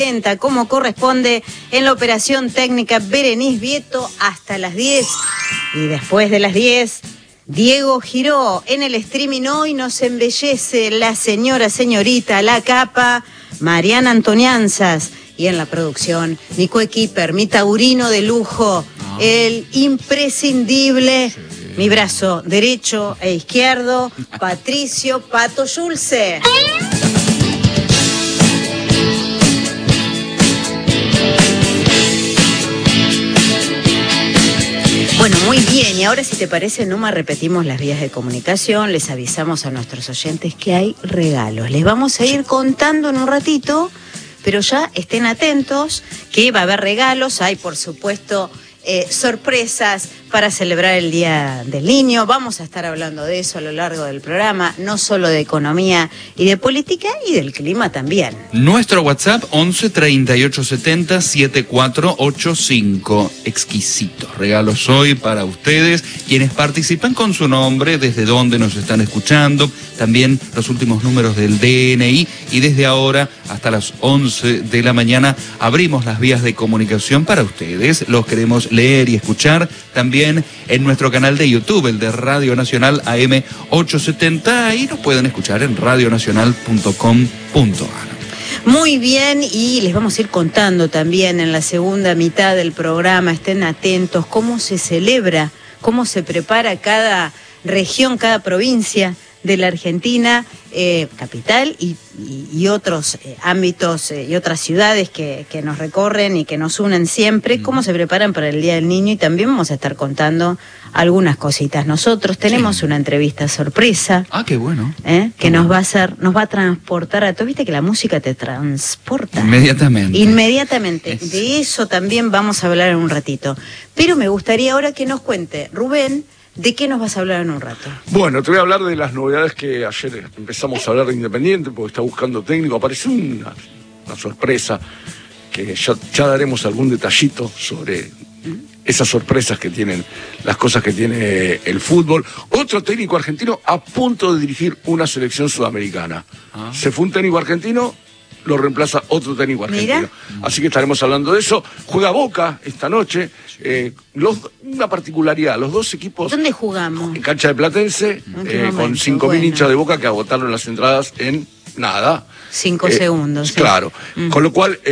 Como corresponde en la operación técnica Berenice Vieto hasta las 10 y después de las 10 Diego Giró. En el streaming hoy nos embellece la señorita, la capa Mariana Antonianzas, y en la producción Nico Equiper, mi taurino de lujo, el imprescindible, mi brazo derecho e izquierdo, Patricio Pato Schulze. Bueno, muy bien, y ahora si te parece, Numa, repetimos las vías de comunicación, les avisamos a nuestros oyentes que hay regalos. Les vamos a ir contando en un ratito, pero ya estén atentos que va a haber regalos, hay por supuesto sorpresas para celebrar el Día del Niño. Vamos a estar hablando de eso a lo largo del programa, no solo de economía y de política, y del clima también. Nuestro WhatsApp 11 38 70 7485. Exquisitos regalos hoy para ustedes, quienes participan con su nombre, desde dónde nos están escuchando, también los últimos números del DNI, y desde ahora hasta las 11 de la mañana abrimos las vías de comunicación para ustedes. Los queremos leer y escuchar también en nuestro canal de YouTube, el de Radio Nacional AM 870, y nos pueden escuchar en radionacional.com.ar. Muy bien, y les vamos a ir contando también en la segunda mitad del programa, estén atentos, cómo se celebra, cómo se prepara cada región, cada provincia de la Argentina, capital y otros ámbitos y otras ciudades que nos recorren y que nos unen siempre, cómo se preparan para el Día del Niño, y también vamos a estar contando algunas cositas. Nosotros tenemos una entrevista sorpresa. Ah, qué bueno. Que nos va a transportar a todo. Viste que la música te transporta. Inmediatamente. De eso también vamos a hablar en un ratito. Pero me gustaría ahora que nos cuente, Rubén, ¿de qué nos vas a habar en un rato? Bueno, te voy a hablar de las novedades que ayer empezamos a hablar de Independiente, porque está buscando técnico. Apareció una sorpresa, que ya daremos algún detallito sobre esas sorpresas que tienen, las cosas que tiene el fútbol. Otro técnico argentino a punto de dirigir una selección sudamericana. Se fue un técnico argentino, lo reemplaza otro técnico argentino. Mira. Así que estaremos hablando de eso. Juega Boca esta noche. Una particularidad, los dos equipos... ¿Dónde jugamos? En cancha de Platense, con 5.000 hinchas de Boca que agotaron las entradas en nada. 5 segundos. Claro. Con lo cual,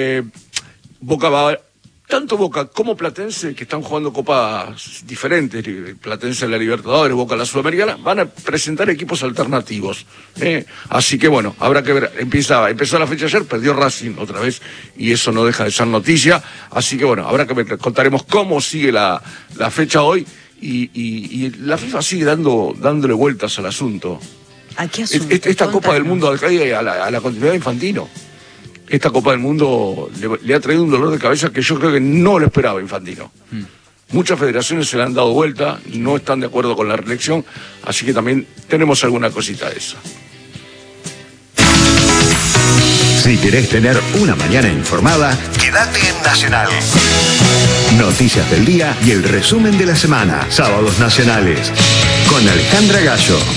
Boca va... Tanto Boca como Platense, que están jugando copas diferentes, Platense en la Libertadores, Boca en la Sudamericana, van a presentar equipos alternativos. Así que bueno, habrá que ver. Empezó la fecha ayer, perdió Racing otra vez, y eso no deja de ser noticia. Así que bueno, habrá que ver, contaremos cómo sigue la fecha hoy, y la FIFA sigue dándole vueltas al asunto. ¿A qué asunto? Esta Copa del Mundo a la continuidad de Infantino. Esta Copa del Mundo le ha traído un dolor de cabeza que yo creo que no lo esperaba Infantino. Muchas federaciones se le han dado vuelta, no están de acuerdo con la reelección, así que también tenemos alguna cosita de eso. Si querés tener una mañana informada, quédate en Nacional. Noticias del día y el resumen de la semana. Sábados Nacionales. Con Alejandra Gallo.